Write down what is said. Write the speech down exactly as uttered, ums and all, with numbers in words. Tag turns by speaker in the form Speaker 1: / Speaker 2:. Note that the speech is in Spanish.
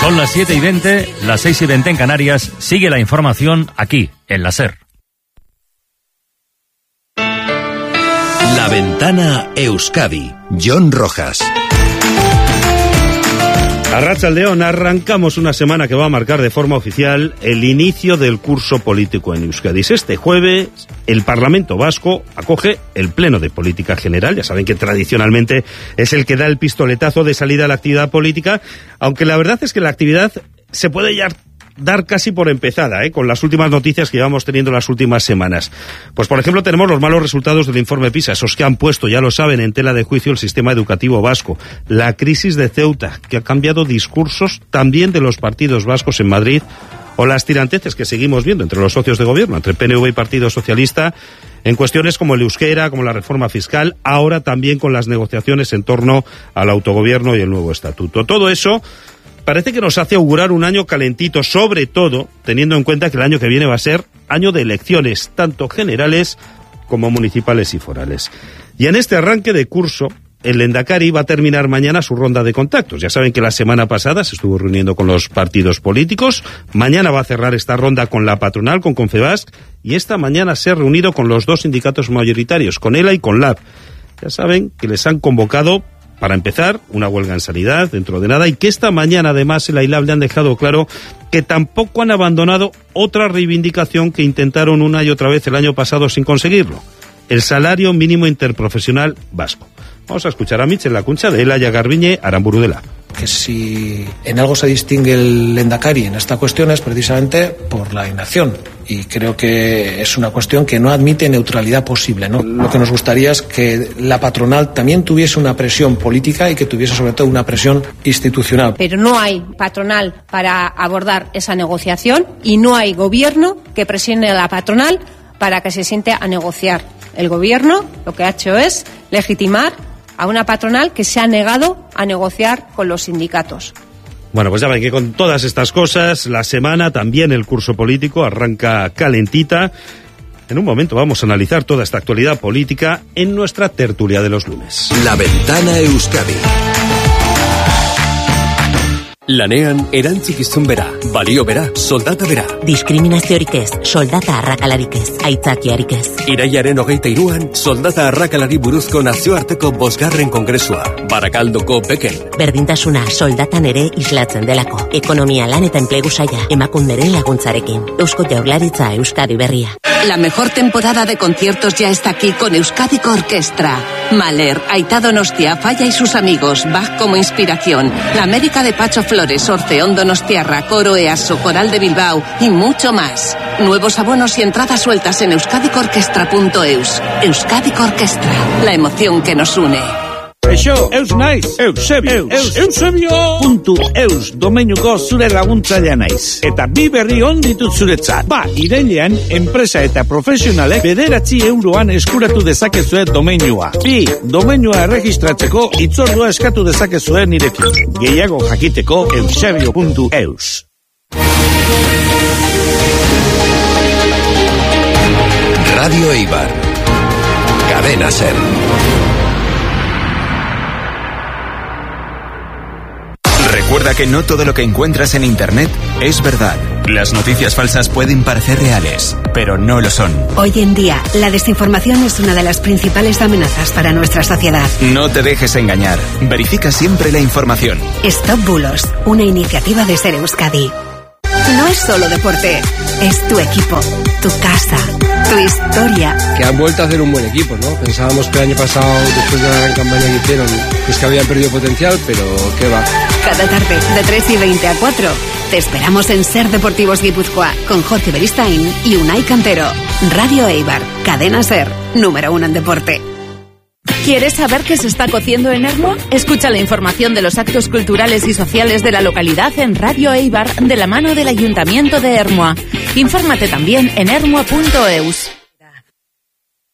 Speaker 1: Son las siete y veinte, las seis y veinte en Canarias. Sigue la información aquí, en la SER.
Speaker 2: La Ventana Euskadi. Jon Rojas.
Speaker 3: Arratsaldeon, arrancamos una semana que va a marcar de forma oficial el inicio del curso político en Euskadi. Este jueves el Parlamento Vasco acoge el Pleno de Política General. Ya saben que tradicionalmente es el que da el pistoletazo de salida a la actividad política, aunque la verdad es que la actividad se puede ya dar casi por empezada, ¿eh? Con las últimas noticias que llevamos teniendo las últimas semanas. Pues por ejemplo tenemos los malos resultados del informe PISA, esos que han puesto, ya lo saben, en tela de juicio el sistema educativo vasco, la crisis de Ceuta, que ha cambiado discursos también de los partidos vascos en Madrid, o las tiranteces que seguimos viendo entre los socios de gobierno, entre P N V y Partido Socialista, en cuestiones como el euskera, como la reforma fiscal, ahora también con las negociaciones en torno al autogobierno y el nuevo estatuto. Todo eso parece que nos hace augurar un año calentito, sobre todo teniendo en cuenta que el año que viene va a ser año de elecciones, tanto generales como municipales y forales. Y en este arranque de curso, el Lehendakari va a terminar mañana su ronda de contactos. Ya saben que la semana pasada se estuvo reuniendo con los partidos políticos, mañana va a cerrar esta ronda con la patronal, con Confebask, y esta mañana se ha reunido con los dos sindicatos mayoritarios, con ELA y con LAB. Ya saben que les han convocado para empezar, una huelga en sanidad dentro de nada, y que esta mañana además el AILAB le han dejado claro que tampoco han abandonado otra reivindicación que intentaron una y otra vez el año pasado sin conseguirlo: el salario mínimo interprofesional vasco. Vamos a escuchar a Michel Lacuncha de Elaia Garbiñe Aramburudela.
Speaker 4: Que si en algo se distingue el Lehendakari en esta cuestión es precisamente por la inacción, y creo que es una cuestión que no admite neutralidad posible, ¿no? Lo que nos gustaría es que la patronal también tuviese una presión política y que tuviese sobre todo una presión institucional.
Speaker 5: Pero no hay patronal para abordar esa negociación y no hay gobierno que presione a la patronal para que se siente a negociar. El gobierno lo que ha hecho es legitimar a una patronal que se ha negado a negociar con los sindicatos.
Speaker 3: Bueno, pues ya ven que con todas estas cosas, la semana, también el curso político, arranca calentita. En un momento vamos a analizar toda esta actualidad política en nuestra tertulia de los lunes.
Speaker 2: La Ventana Euskadi. Lanean erantzukizun bera, balio bera, soldata bera.
Speaker 6: Diskriminaziorik ez, soldata arrakalarik ez, aitzakiarik ez.
Speaker 2: Iraiaren hogeita hiruan, soldata arrakalari buruzko nazioarteko bosgarren kongresua, Barakaldoko Beken.
Speaker 6: Berdintasuna soldatan ere islatzen delako. Ekonomia, lan eta enplegu saila, emakunderen laguntzarekin. Eusko Jaurlaritza Euskadi berria.
Speaker 7: La mejor temporada de conciertos ya está aquí con Euskadiko Orkestra. Mahler, Aita Donostia, Falla y sus amigos, Bach como inspiración, La América de Pacho Flores, Orfeón Donostiarra, Coro Easo, Coral de Bilbao y mucho más. Nuevos abonos y entradas sueltas en euskadikorkestra punto eus. Euskadiko Orkestra, la emoción que nos une.
Speaker 8: Eixo, eus naiz, Eusebio, eus, Eusebio puntu eus domeinuko zure laguntzailea naiz. Eta bi berri on ditut zuretzat. Ba, irailean, enpresa eta profesionalek bederatzi euroan eskuratu dezakezue domeinua. Bi, domeinua erregistratzeko itzordua eskatu dezakezue nirekin. Gehiago jakiteko eusebio puntu eus.
Speaker 2: Radio Eibar. Cadena SER. Recuerda que no todo lo que encuentras en Internet es verdad. Las noticias falsas pueden parecer reales, pero no lo son.
Speaker 9: Hoy en día, la desinformación es una de las principales amenazas para nuestra sociedad.
Speaker 2: No te dejes engañar. Verifica siempre la información.
Speaker 9: Stop Bulos, una iniciativa de SER Euskadi. No es solo deporte, es tu equipo, tu casa, tu historia.
Speaker 10: Que han vuelto a hacer un buen equipo, ¿no? Pensábamos que el año pasado, después de la gran campaña que hicieron, es que habían perdido potencial, pero ¿qué va?
Speaker 9: Cada tarde, de tres y veinte a cuatro, te esperamos en SER Deportivos Guipúzcoa, con Jorge Beristain y Unai Cantero. Radio Eibar, cadena SER, número uno en deporte.
Speaker 11: ¿Quieres saber qué se está cociendo en Ermua? Escucha la información de los actos culturales y sociales de la localidad en Radio Eibar, de la mano del Ayuntamiento de Ermua. Infórmate también en ermua punto eus.